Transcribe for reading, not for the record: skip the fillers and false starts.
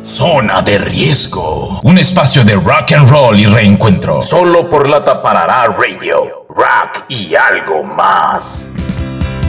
Zona de riesgo. Un espacio de rock and roll y reencuentro. Solo por la Taparará Radio. Rock y algo más.